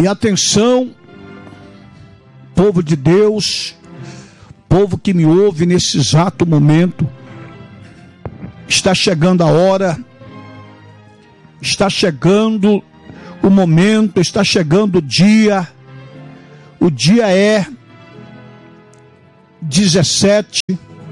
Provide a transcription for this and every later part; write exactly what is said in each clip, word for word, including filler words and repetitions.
E atenção, povo de Deus, povo que me ouve nesse exato momento, está chegando a hora, está chegando o momento, está chegando o dia. O dia é dezessete,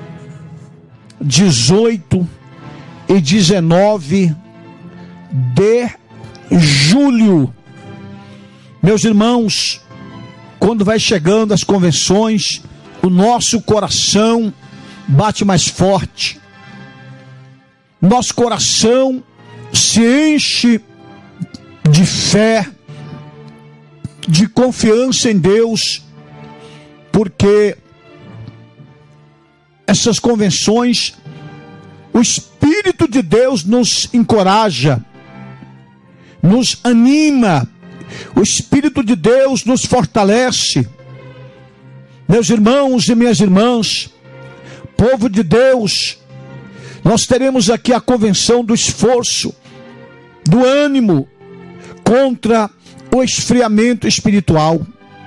dezoito e dezenove de julho. Meus irmãos, quando vai chegando as convenções, o nosso coração bate mais forte. Nosso coração se enche de fé, de confiança em Deus, porque essas convenções, o Espírito de Deus nos encoraja, nos anima, o Espírito de Deus nos fortalece. Meus irmãos e minhas irmãs, povo de Deus, nós teremos aqui a convenção do esforço, do ânimo contra o esfriamento espiritual.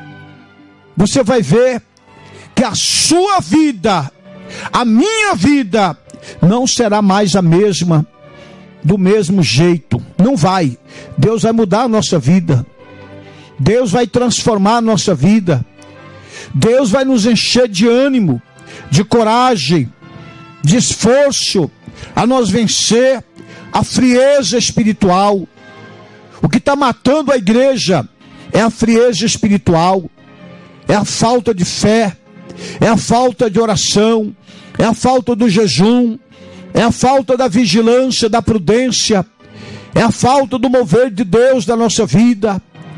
Você vai ver que a sua vida, a minha vida, não será mais a mesma, do mesmo jeito. Não vai. Deus vai mudar a nossa vida. Deus vai transformar a nossa vida. Deus vai nos encher de ânimo, de coragem, de esforço, a nós vencer a frieza espiritual. O que está matando a igreja é a frieza espiritual, é a falta de fé, é a falta de oração, é a falta do jejum, é a falta da vigilância, da prudência, é a falta do mover de Deus na nossa vida.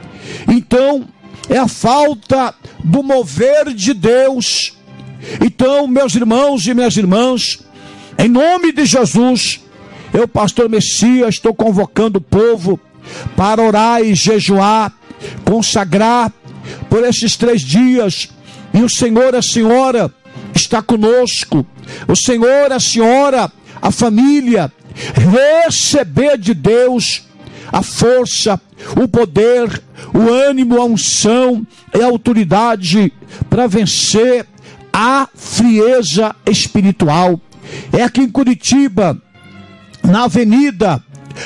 Então, é a falta do mover de Deus. Então, meus irmãos e minhas irmãs, em nome de Jesus, eu, pastor Messias, estou convocando o povo para orar e jejuar, consagrar por esses três dias. E o Senhor, a Senhora está conosco. O Senhor, a Senhora, a família, receber de Deus a força, o poder, o ânimo, a unção e a autoridade para vencer a frieza espiritual. É aqui em Curitiba, na Avenida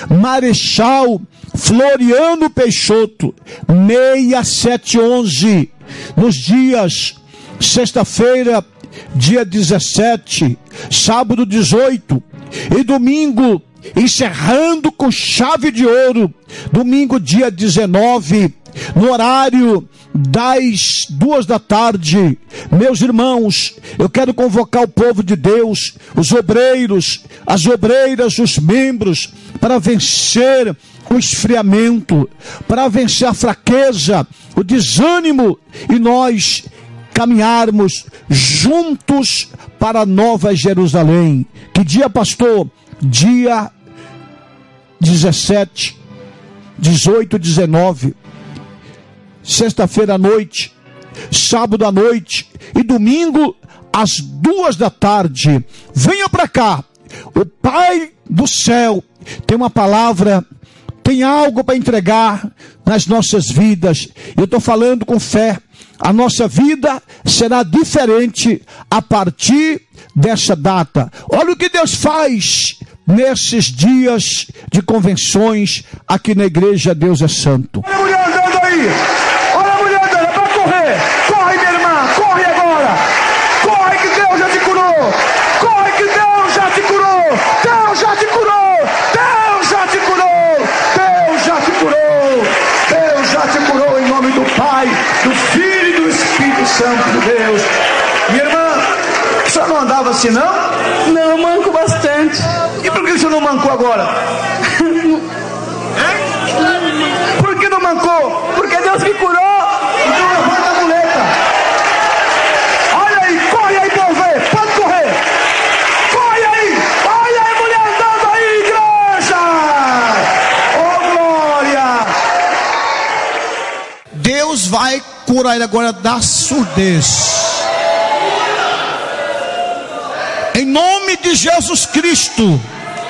Marechal Floriano Peixoto, seis sete onze, nos dias sexta-feira, dia dezessete, sábado dezoito e domingo, encerrando com chave de ouro, domingo dia dezenove, no horário das duas da tarde. Meus irmãos, eu quero convocar o povo de Deus, os obreiros, as obreiras, os membros, para vencer o esfriamento, para vencer a fraqueza, o desânimo, e nós caminharmos juntos para a Nova Jerusalém. Que dia, pastor? Dia dezessete, dezoito, dezenove, sexta-feira à noite, sábado à noite e domingo às duas da tarde. Venha para cá. O Pai do céu tem uma palavra, tem algo para entregar nas nossas vidas. Eu estou falando com fé. A nossa vida será diferente a partir dessa data. Olha o que Deus faz nesses dias de convenções aqui na igreja Deus é Santo. Olha a mulher andando aí. Olha a mulher andando. É para correr. Corre, minha irmã. Corre agora. Corre que Deus já te curou. Corre que Deus já te curou. Deus já te curou. Deus já te curou. Deus já te curou. Deus já te curou em nome do Pai, do Filho e do Espírito Santo de Deus. Minha irmã, a senhora não andava assim, não? Não, eu manco bastante. E por que você não mancou agora? Por que não mancou? Porque Deus me curou. Então levanta a muleta. Olha aí, corre aí pra eu ver. Pode correr. Corre aí. Olha aí, mulher andando aí, igreja. Oh, glória. Deus vai curar ele agora da surdez. Em nome de Jesus Cristo.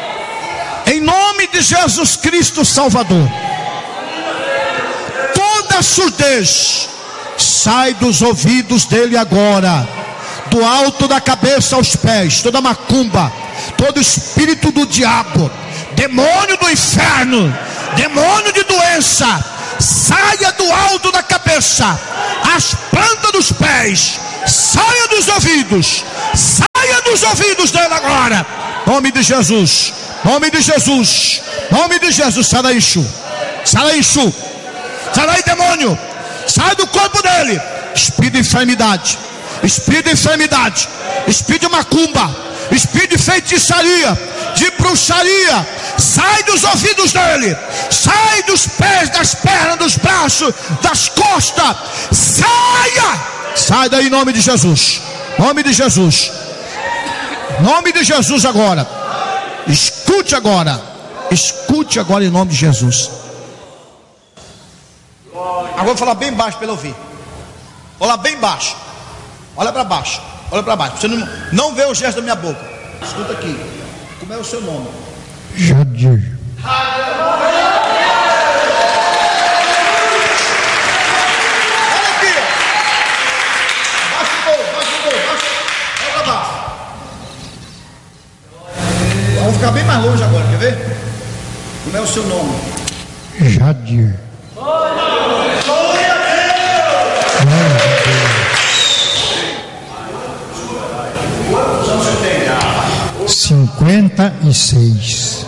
Em nome de Jesus Cristo Salvador. Toda toda surdez sai dos ouvidos dele agora, do alto da cabeça aos pés, toda macumba, todo espírito do diabo, demônio do inferno, demônio de doença, saia do alto da cabeça, as plantas dos pés, saia dos ouvidos, saia dos ouvidos dele agora, nome de Jesus, nome de Jesus, nome de Jesus. Sai daí, Exu, sai daí, Exu, sai daí, demônio, sai do corpo dele, espírito de enfermidade, espírito de enfermidade, espírito de macumba, espírito de feitiçaria, de bruxaria, sai dos ouvidos dele, sai dos pés, das pernas, dos braços, das costas, saia, sai daí em nome de Jesus, nome de Jesus, nome de Jesus agora, escute agora, escute agora em nome de Jesus. Agora vou falar bem baixo para ele ouvir, vou lá bem baixo, olha para baixo, olha para baixo, você não, não vê o gesto da minha boca, escuta aqui, como é o seu nome? Jadir. Olha aqui, baixa um pouco, baixa um pouco, baixa, olha para baixo. Vamos ficar bem mais longe agora, quer ver? Como é o seu nome? Jadir. Cinquenta e seis.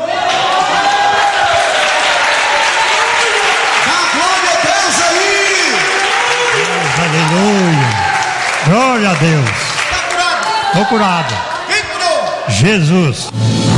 Dá glória a Deus aí! Aleluia! Glória a Deus! Está curado? Estou curado. Quem curou? Jesus.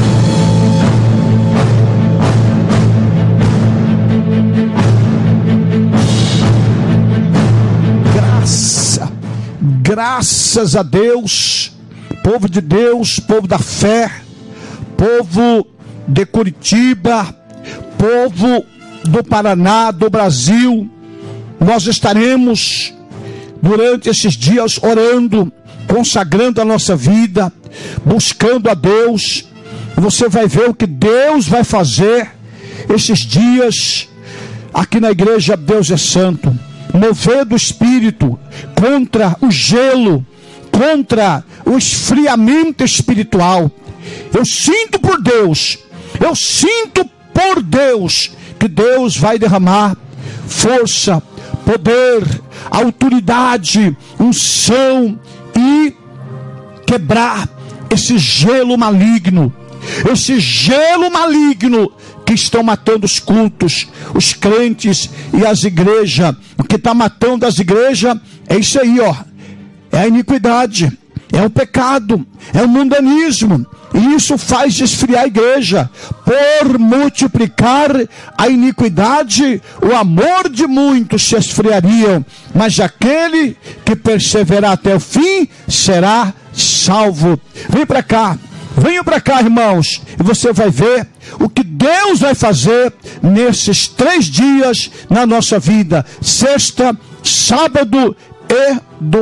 Graça, graças a Deus, povo de Deus, povo da fé, povo de Curitiba, povo do Paraná, do Brasil, nós estaremos durante esses dias orando, consagrando a nossa vida, buscando a Deus. Você vai ver o que Deus vai fazer esses dias aqui na igreja Deus é Santo. Mover do Espírito contra o gelo, contra o esfriamento espiritual. Eu sinto por Deus, eu sinto por Deus, que Deus vai derramar força, poder, autoridade, unção e quebrar esse gelo maligno, esse gelo maligno que estão matando os cultos, os crentes e as igrejas. O que está matando as igrejas é isso aí, ó. É a iniquidade, é o pecado, é o mundanismo. E isso faz esfriar a igreja. Por multiplicar a iniquidade, o amor de muitos se esfriaria, mas aquele que perseverar até o fim será salvo. Vem para cá, venham para cá, irmãos, e você vai ver o que Deus vai fazer nesses três dias na nossa vida: sexta, sábado e domingo.